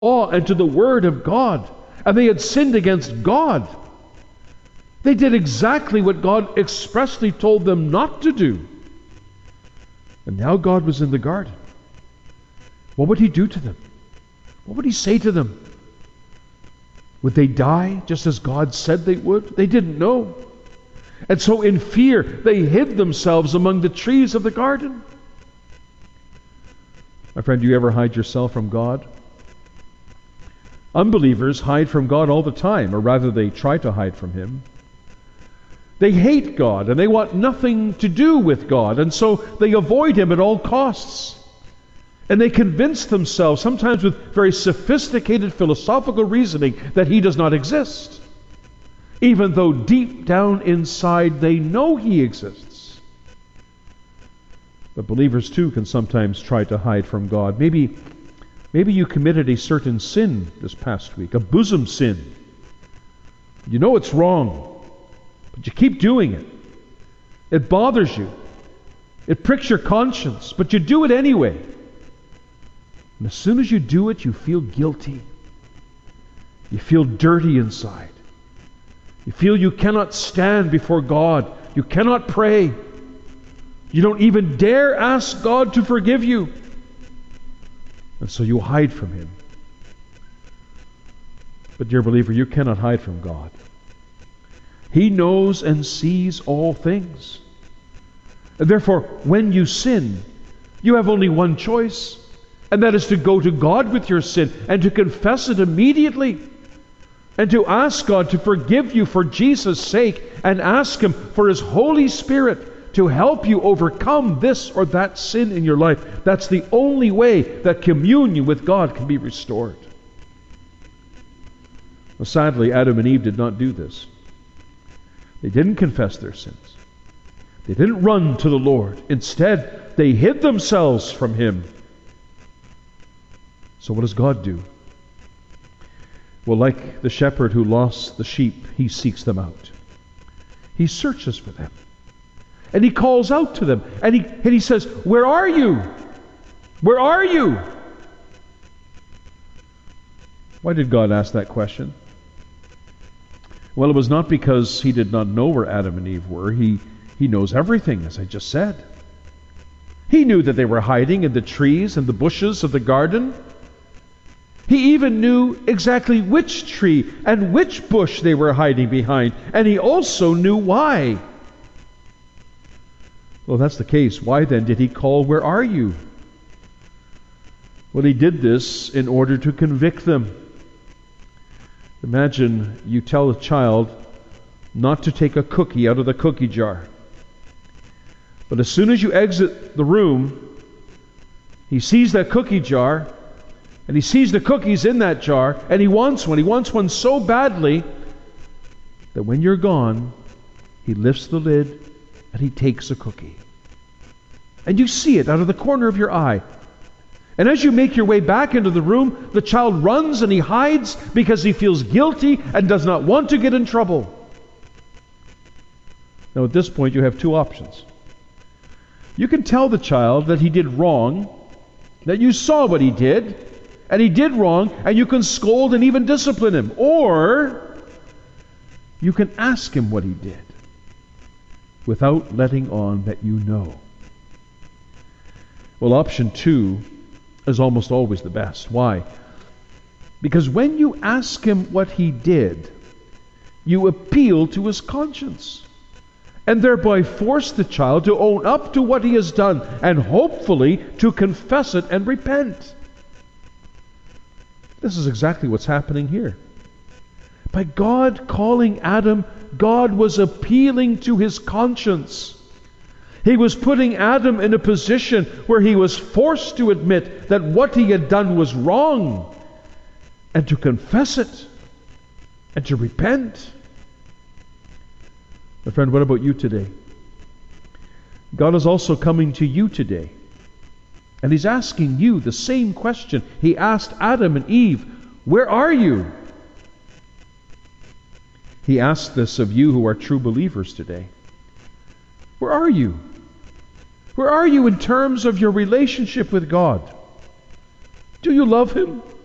law and to the Word of God, and they had sinned against God. They did exactly what God expressly told them not to do. And now God was in the garden. What would He do to them? What would He say to them? Would they die just as God said they would? They didn't know. And so in fear, they hid themselves among the trees of the garden. My friend, do you ever hide yourself from God? Unbelievers hide from God all the time, or rather they try to hide from Him. They hate God, and they want nothing to do with God, and so they avoid Him at all costs. And they convince themselves, sometimes with very sophisticated philosophical reasoning, that He does not exist, even though deep down inside they know He exists. But believers too can sometimes try to hide from God. Maybe you committed a certain sin this past week, a bosom sin. You know it's wrong, but you keep doing it. It bothers you. It pricks your conscience, but you do it anyway. And as soon as you do it, you feel guilty. You feel dirty inside. You feel you cannot stand before God. You cannot pray. You don't even dare ask God to forgive you. And so you hide from Him. But dear believer, you cannot hide from God. He knows and sees all things. And therefore, when you sin, you have only one choice, and that is to go to God with your sin and to confess it immediately, and to ask God to forgive you for Jesus' sake, and ask Him for His Holy Spirit to help you overcome this or that sin in your life. That's the only way that communion with God can be restored. Well, sadly, Adam and Eve did not do this. They didn't confess their sins. They didn't run to the Lord. Instead, they hid themselves from Him. So what does God do? Well, like the shepherd who lost the sheep, He seeks them out. He searches for them. And He calls out to them. And he says, "Where are you? Where are you?" Why did God ask that question? Well, it was not because He did not know where Adam and Eve were. He knows everything, as I just said. He knew that they were hiding in the trees and the bushes of the garden. He even knew exactly which tree and which bush they were hiding behind. And He also knew why. Well, if that's the case, why then did He call, "Where are you?" Well, He did this in order to convict them. Imagine you tell a child not to take a cookie out of the cookie jar. But as soon as you exit the room, he sees that cookie jar, and he sees the cookies in that jar, and he wants one. He wants one so badly that when you're gone, he lifts the lid and he takes a cookie. And you see it out of the corner of your eye. And as you make your way back into the room, the child runs and he hides because he feels guilty and does not want to get in trouble. Now at this point you have two options. You can tell the child that he did wrong, that you saw what he did, and he did wrong, and you can scold and even discipline him. Or you can ask him what he did without letting on that you know. Well, option 2 is almost always the best. Why? Because when you ask him what he did, you appeal to his conscience, and thereby force the child to own up to what he has done, and hopefully to confess it and repent. This is exactly what's happening here. By God calling Adam, God was appealing to his conscience. He was putting Adam in a position where he was forced to admit that what he had done was wrong, and to confess it, and to repent. My friend, what about you today? God is also coming to you today, and He's asking you the same question He asked Adam and Eve. Where are you? He asked this of you who are true believers today. Where are you? Where are you in terms of your relationship with God? Do you love Him?